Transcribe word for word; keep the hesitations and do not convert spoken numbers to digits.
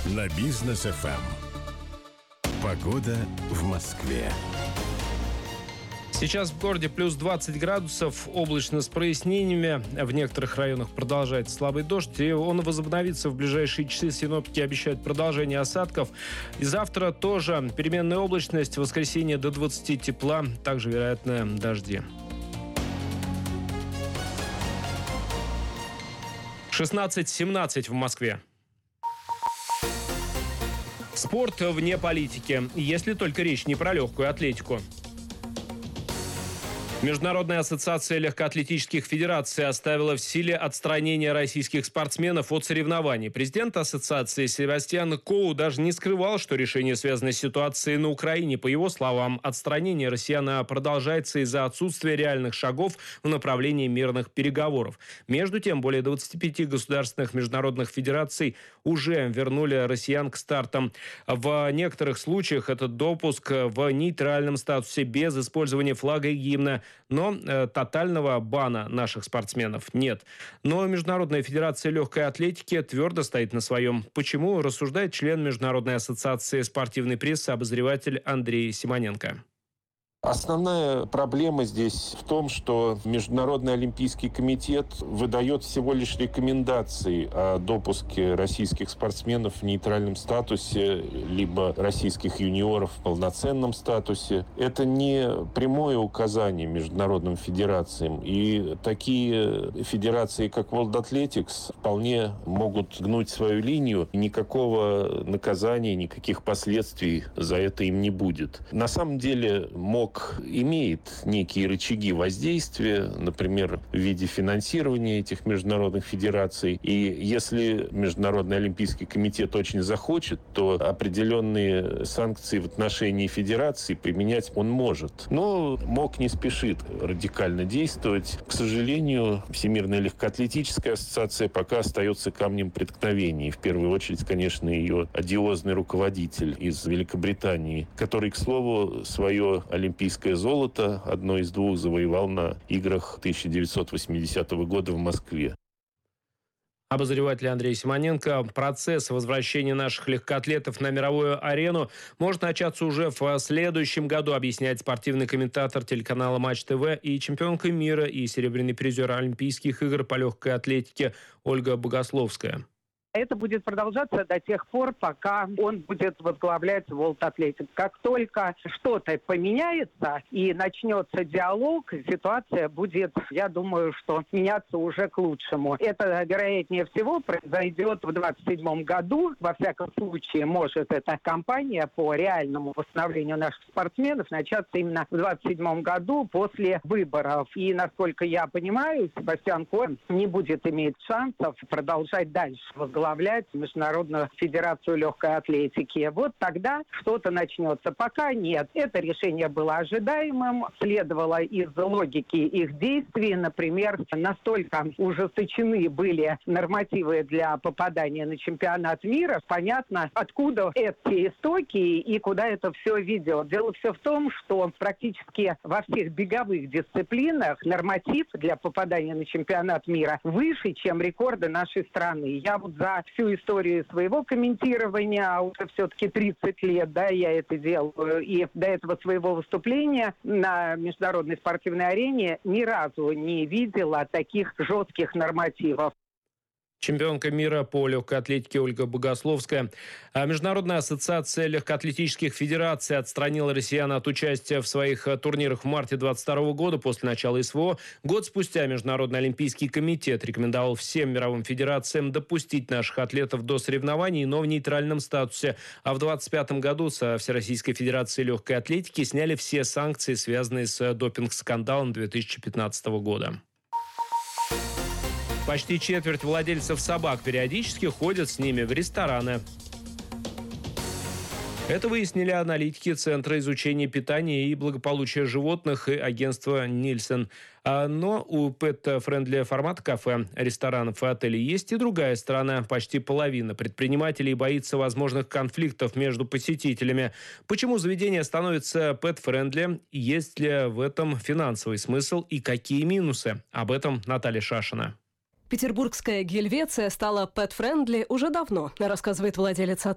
на Бизнес эф эм. Погода в Москве. Сейчас в городе плюс двадцать градусов, облачно с прояснениями. В некоторых районах продолжается слабый дождь, и он возобновится в ближайшие часы. Синоптики обещают продолжение осадков. И завтра тоже переменная облачность, в воскресенье до двадцати тепла, также вероятно дожди. шестнадцать семнадцать в Москве. Спорт вне политики, если только речь не про легкую атлетику. Международная ассоциация легкоатлетических федераций оставила в силе отстранение российских спортсменов от соревнований. Президент ассоциации Себастьян Коу даже не скрывал, что решение связано с ситуацией на Украине. По его словам, отстранение россиян продолжается из-за отсутствия реальных шагов в направлении мирных переговоров. Между тем, более двадцати пяти государственных международных федераций уже вернули россиян к стартам. В некоторых случаях это допуск в нейтральном статусе без использования флага и гимна. Но э, тотального бана наших спортсменов нет. Но Международная федерация легкой атлетики твердо стоит на своем. Почему, рассуждает член Международной ассоциации спортивной прессы, обозреватель Андрей Симоненко. Основная проблема здесь в том, что Международный олимпийский комитет выдает всего лишь рекомендации о допуске российских спортсменов в нейтральном статусе, либо российских юниоров в полноценном статусе. Это не прямое указание международным федерациям. И такие федерации, как World Athletics, вполне могут гнуть свою линию. И никакого наказания, никаких последствий за это им не будет. На самом деле, МОК имеет некие рычаги воздействия, например, в виде финансирования этих международных федераций. И если Международный олимпийский комитет очень захочет, то определенные санкции в отношении федерации применять он может. Но МОК не спешит радикально действовать. К сожалению, Всемирная легкоатлетическая ассоциация пока остается камнем преткновения. И в первую очередь, конечно, ее одиозный руководитель из Великобритании, который, к слову, свое олимпийское Олимпийское золото, одно из двух, завоевал на играх тысяча девятьсот восьмидесятого года в Москве. Обозреватель Андрей Симоненко. Процесс возвращения наших легкоатлетов на мировую арену может начаться уже в следующем году, объясняет спортивный комментатор телеканала Матч ТВ и чемпионка мира и серебряный призер Олимпийских игр по легкой атлетике Ольга Богословская. Это будет продолжаться до тех пор, пока он будет возглавлять World Athletics. Как только что-то поменяется и начнется диалог, ситуация будет, я думаю, что меняться уже к лучшему. Это, вероятнее всего, произойдет в двадцать седьмом году. Во всяком случае, может эта кампания по реальному восстановлению наших спортсменов начаться именно в двадцать седьмом году после выборов. И, насколько я понимаю, Себастьян Коу не будет иметь шансов продолжать дальше возглавлять Международную федерацию легкой атлетики. Вот тогда что-то начнется. Пока нет. Это решение было ожидаемым, следовало из логики их действий. Например, настолько ужесточены были нормативы для попадания на чемпионат мира. Понятно, откуда эти истоки и куда это все ведет. Дело все в том, что практически во всех беговых дисциплинах норматив для попадания на чемпионат мира выше, чем рекорды нашей страны. Я вот за всю историю своего комментирования, а уже все-таки тридцать лет, да, я это делаю, и до этого своего выступления на международной спортивной арене ни разу не видела таких жестких нормативов. Чемпионка мира по легкой атлетике Ольга Богословская. Международная ассоциация легкоатлетических федераций отстранила россиян от участия в своих турнирах в марте двадцать второго года после начала СВО. Год спустя Международный олимпийский комитет рекомендовал всем мировым федерациям допустить наших атлетов до соревнований, но в нейтральном статусе. А в двадцать пятом году со Всероссийской федерации легкой атлетики сняли все санкции, связанные с допинг-скандалом две тысячи пятнадцатого года. Почти четверть владельцев собак периодически ходят с ними в рестораны. Это выяснили аналитики Центра изучения питания и благополучия животных и агентства Нильсон. Но у пэт-френдли формата кафе, ресторанов и отелей есть и другая сторона. Почти половина предпринимателей боится возможных конфликтов между посетителями. Почему заведение становится пэт-френдли? Есть ли в этом финансовый смысл и какие минусы? Об этом Наталья Шашина. Петербургская Гельвеция стала пэт-френдли уже давно, рассказывает владелец отеля.